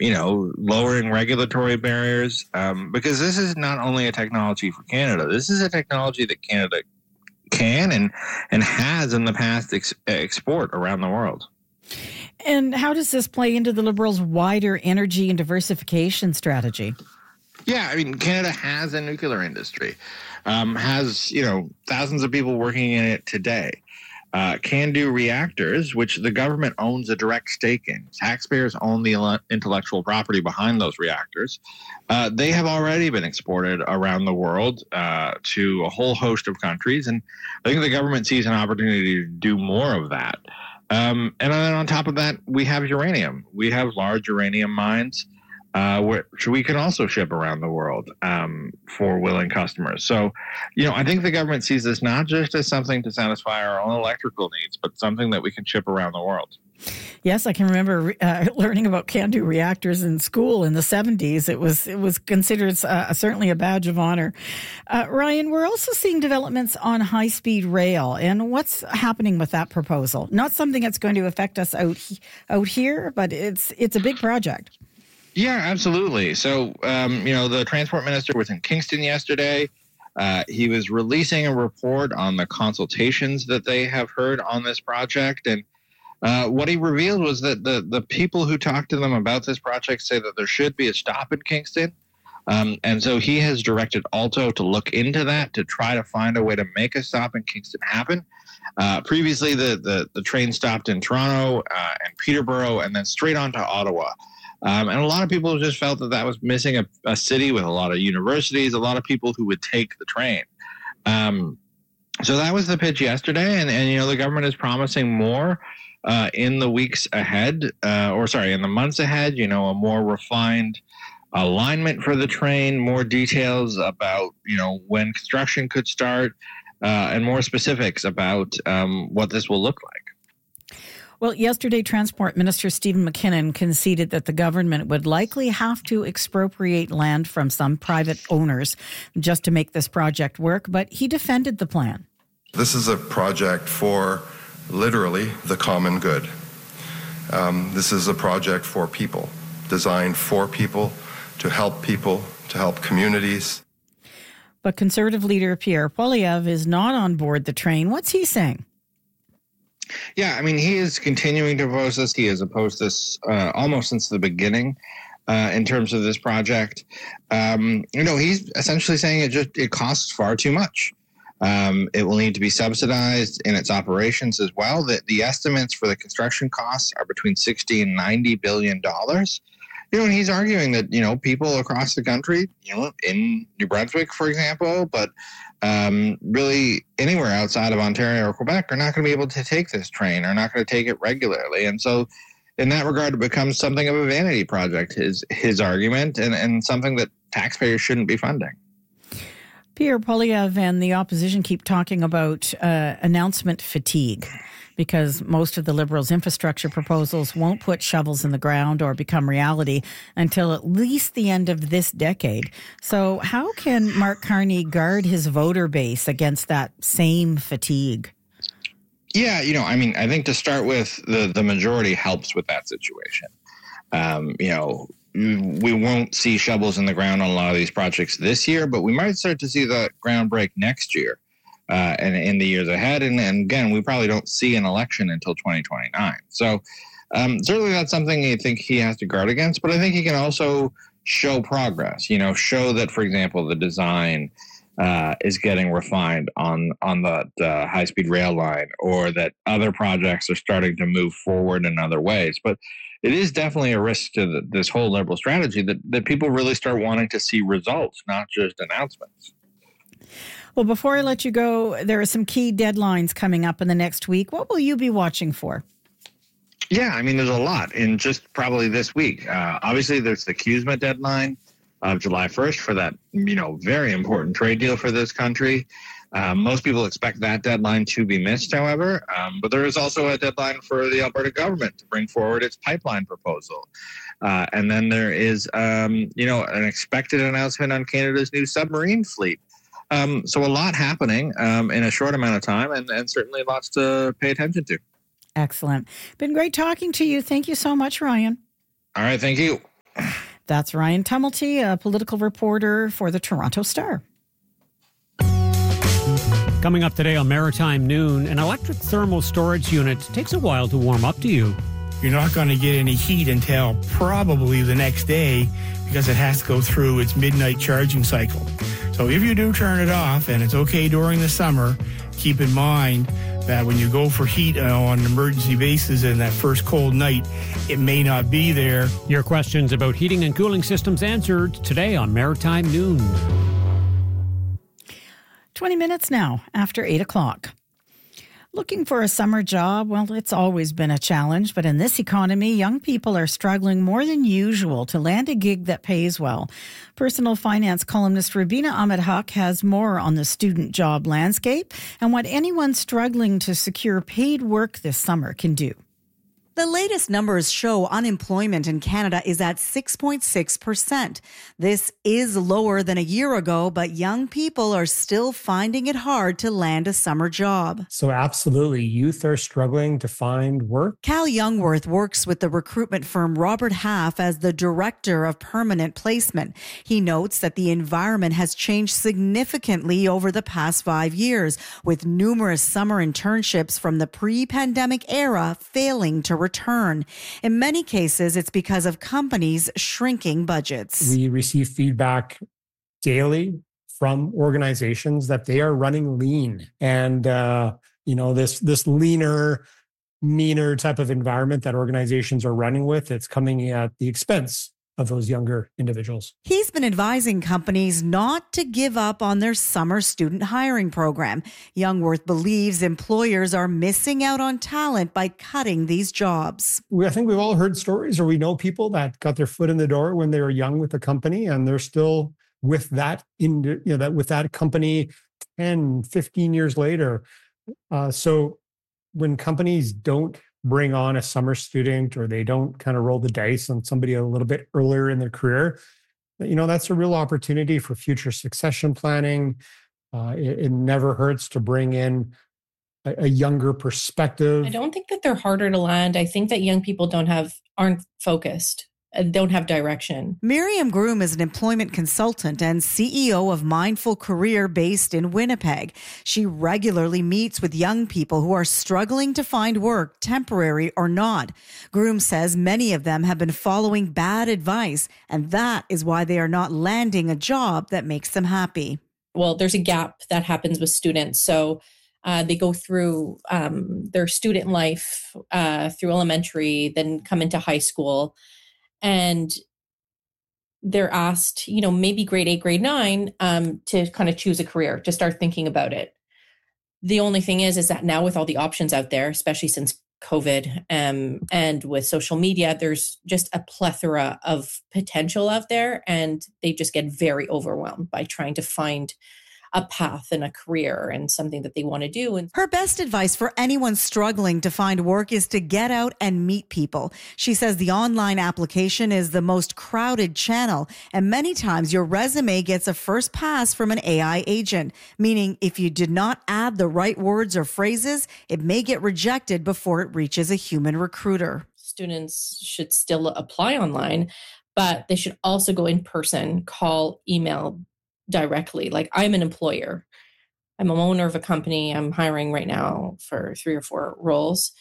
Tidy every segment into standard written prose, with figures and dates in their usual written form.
lowering regulatory barriers, because this is not only a technology for Canada. This is a technology that Canada can and has in the past export around the world. And how does this play into the Liberals' wider energy and diversification strategy? Yeah, I mean, Canada has a nuclear industry, has, thousands of people working in it today. CANDU Reactors, which the government owns a direct stake in. Taxpayers own the intellectual property behind those reactors. They have already been exported around the world to a whole host of countries, and I think the government sees an opportunity to do more of that. And then on top of that, we have uranium. We have large uranium mines, which we can also ship around the world for willing customers. So, I think the government sees this not just as something to satisfy our own electrical needs, but something that we can ship around the world. Yes, I can remember learning about CANDU reactors in school in the 70s. It was considered certainly a badge of honor. Ryan, we're also seeing developments on high-speed rail. And what's happening with that proposal? Not something that's going to affect us out here, but it's a big project. Yeah, absolutely. So, the transport minister was in Kingston yesterday. He was releasing a report on the consultations that they have heard on this project. And what he revealed was that the people who talked to them about this project say that there should be a stop in Kingston. And so he has directed Alto to look into that, to try to find a way to make a stop in Kingston happen. Previously, the train stopped in Toronto and Peterborough and then straight on to Ottawa. And a lot of people just felt that was missing a city with a lot of universities, a lot of people who would take the train. So that was the pitch yesterday. And the government is promising more in the weeks ahead, in the months ahead, a more refined alignment for the train, more details about, when construction could start, and more specifics about what this will look like. Well, yesterday, Transport Minister Stephen McKinnon conceded that the government would likely have to expropriate land from some private owners just to make this project work, but he defended the plan. This is a project for literally the common good. This is a project for people, designed for people, to help communities. But Conservative leader Pierre Poilievre is not on board the train. What's he saying? Yeah, I mean, he is continuing to oppose this. He has opposed this almost since the beginning in terms of this project. He's essentially saying it costs far too much. It will need to be subsidized in its operations as well. The estimates for the construction costs are between $60 and $90 billion. And he's arguing that, people across the country, in New Brunswick, for example, but really anywhere outside of Ontario or Quebec are not going to be able to take this train, are not going to take it regularly. And so in that regard, it becomes something of a vanity project, his argument, and something that taxpayers shouldn't be funding. Pierre Poilievre and the opposition keep talking about announcement fatigue, because most of the Liberals' infrastructure proposals won't put shovels in the ground or become reality until at least the end of this decade. So how can Mark Carney guard his voter base against that same fatigue? Yeah, I think to start with, the majority helps with that situation. We won't see shovels in the ground on a lot of these projects this year, but we might start to see the ground break next year. And in the years ahead. And again, we probably don't see an election until 2029. So certainly that's something I think he has to guard against. But I think he can also show progress, show that, for example, the design is getting refined on the high-speed rail line, or that other projects are starting to move forward in other ways. But it is definitely a risk to this whole Liberal strategy that people really start wanting to see results, not just announcements. Well, before I let you go, there are some key deadlines coming up in the next week. What will you be watching for? Yeah, there's a lot in just probably this week. Obviously, there's the CUSMA deadline of July 1st for that, very important trade deal for this country. Most people expect that deadline to be missed, however. But there is also a deadline for the Alberta government to bring forward its pipeline proposal. And then there is, an expected announcement on Canada's new submarine fleet. So a lot happening in a short amount of time, and certainly lots to pay attention to. Excellent. Been great talking to you. Thank you so much, Ryan. All right. Thank you. That's Ryan Tumulty, a political reporter for the Toronto Star. Coming up today on Maritime Noon, an electric thermal storage unit takes a while to warm up to you. You're not going to get any heat until probably the next day because it has to go through its midnight charging cycle. So if you do turn it off, and it's okay during the summer, keep in mind that when you go for heat on an emergency basis in that first cold night, it may not be there. Your questions about heating and cooling systems answered today on Maritime Noon. 20 minutes now after 8 o'clock. Looking for a summer job? Well, it's always been a challenge, but in this economy, young people are struggling more than usual to land a gig that pays well. Personal finance columnist Rubina Ahmed-Haq has more on the student job landscape and what anyone struggling to secure paid work this summer can do. The latest numbers show unemployment in Canada is at 6.6%. This is lower than a year ago, but young people are still finding it hard to land a summer job. So absolutely, youth are struggling to find work. Cal Youngworth works with the recruitment firm Robert Half as the director of permanent placement. He notes that the environment has changed significantly over the past 5 years, with numerous summer internships from the pre-pandemic era failing to return. In many cases, it's because of companies shrinking budgets. We receive feedback daily from organizations that they are running lean. And, this leaner, meaner type of environment that organizations are running with, it's coming at the expense of those younger individuals. He's been advising companies not to give up on their summer student hiring program. Youngworth believes employers are missing out on talent by cutting these jobs. I think we've all heard stories, or we know people that got their foot in the door when they were young with a company, and they're still with that with that company 10, 15 years later. So when companies don't bring on a summer student, or they don't kind of roll the dice on somebody a little bit earlier in their career, that's a real opportunity for future succession planning. It never hurts to bring in a younger perspective. I don't think that they're harder to land. I think that young people aren't focused. Don't have direction. Miriam Groom is an employment consultant and CEO of Mindful Career based in Winnipeg. She regularly meets with young people who are struggling to find work, temporary or not. Groom says many of them have been following bad advice, and that is why they are not landing a job that makes them happy. Well, there's a gap that happens with students. So they go through their student life through elementary, then come into high school. And they're asked, maybe grade 8, grade 9, to kind of choose a career, to start thinking about it. The only thing is that now with all the options out there, especially since COVID and with social media, there's just a plethora of potential out there, and they just get very overwhelmed by trying to find a path and a career and something that they want to do. And her best advice for anyone struggling to find work is to get out and meet people. She says the online application is the most crowded channel, and many times your resume gets a first pass from an AI agent, meaning if you did not add the right words or phrases, it may get rejected before it reaches a human recruiter. Students should still apply online, but they should also go in person, call, email directly. Like, I'm an employer. I'm an owner of a company. I'm hiring right now for 3 or 4 roles.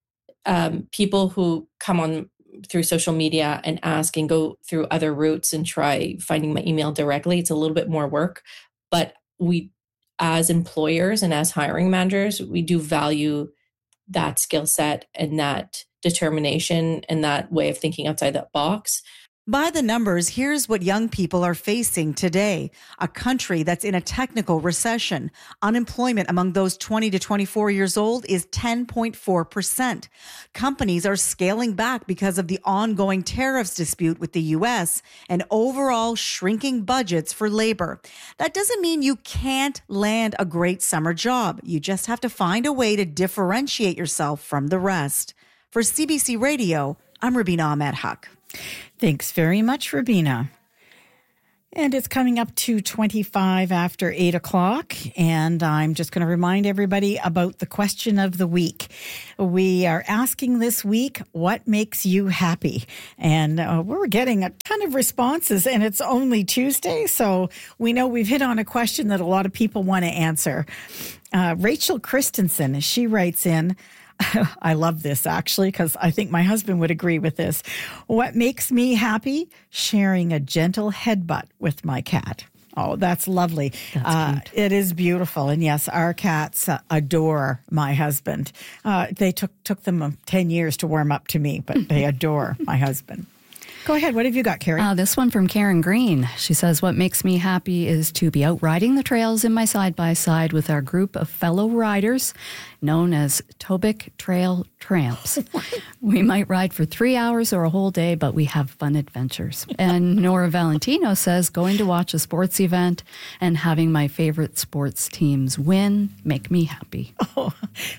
People who come on through social media and ask and go through other routes and try finding my email directly, it's a little bit more work. But we, as employers and as hiring managers, we do value that skill set and that determination and that way of thinking outside that box. By the numbers, here's what young people are facing today. A country that's in a technical recession. Unemployment among those 20 to 24 years old is 10.4%. Companies are scaling back because of the ongoing tariffs dispute with the U.S. and overall shrinking budgets for labor. That doesn't mean you can't land a great summer job. You just have to find a way to differentiate yourself from the rest. For CBC Radio, I'm Rubina Ahmed-Haq. Thanks very much, Rubina. And it's coming up to 25 after 8 o'clock. And I'm just going to remind everybody about the question of the week. We are asking this week, what makes you happy? And we're getting a ton of responses, and it's only Tuesday. So we know we've hit on a question that a lot of people want to answer. Rachel Christensen, she writes in, I love this actually, because I think my husband would agree with this. What makes me happy? Sharing a gentle headbutt with my cat. Oh, that's lovely. That's cute. It is beautiful. And yes, our cats adore my husband. They took them 10 years to warm up to me, but they adore my husband. Go ahead. What have you got, Carrie? This one from Karen Green. She says, what makes me happy is to be out riding the trails in my side-by-side with our group of fellow riders known as Tobic Trail Tramps. We might ride for 3 hours or a whole day, but we have fun adventures. And Nora Valentino says, going to watch a sports event and having my favorite sports teams win make me happy. Oh,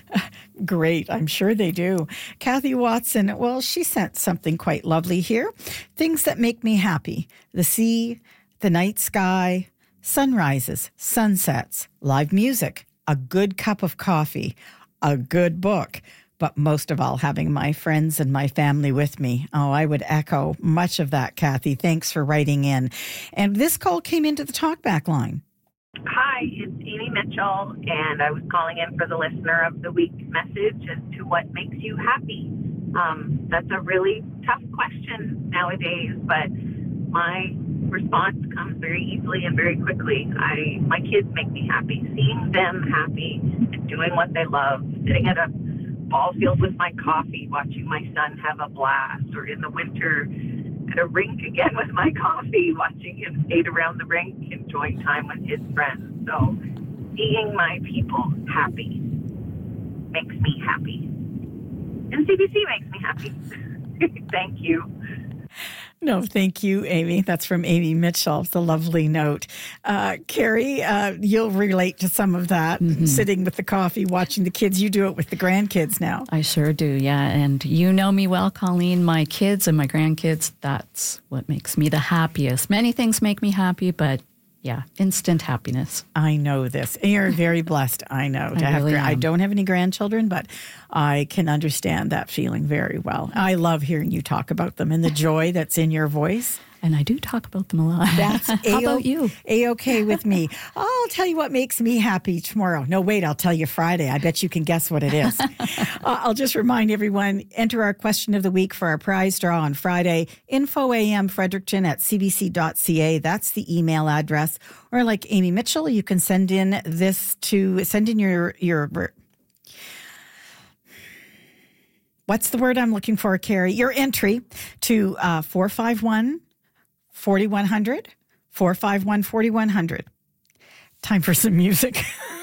great. I'm sure they do. Kathy Watson, well, she sent something quite lovely here. Things that make me happy. The sea, the night sky, sunrises, sunsets, live music, a good cup of coffee, a good book, but most of all, having my friends and my family with me. Oh, I would echo much of that, Kathy. Thanks for writing in. And this call came into the talkback line. Hi, it's Amy Mitchell, and I was calling in for the listener of the week message as to what makes you happy. That's a really tough question nowadays, but my response comes very easily and very quickly. My kids make me happy. Seeing them happy and doing what they love, sitting at a ball field with my coffee, watching my son have a blast, or in the winter at a rink again with my coffee, watching him skate around the rink, enjoying time with his friends. So seeing my people happy makes me happy. And CBC makes me happy. Thank you. No, thank you, Amy. That's from Amy Mitchell. It's a lovely note. Carrie, you'll relate to some of that, sitting with the coffee, watching the kids. You do it with the grandkids now. I sure do, yeah. And you know me well, Colleen. My kids and my grandkids, that's what makes me the happiest. Many things make me happy, but yeah, instant happiness. I know this. And you're very blessed, I know. I don't have any grandchildren, but I can understand that feeling very well. I love hearing you talk about them and the joy that's in your voice. And I do talk about them a lot. That's How about you? A-okay with me. I'll tell you what makes me happy tomorrow. No, wait, I'll tell you Friday. I bet you can guess what it is. I'll just remind everyone, enter our question of the week for our prize draw on Friday. info.am.fredericton@cbc.ca. That's the email address. Or like Amy Mitchell, you can send in your what's the word I'm looking for, Carrie? Your entry to 451-4100, 451-4100. Time for some music.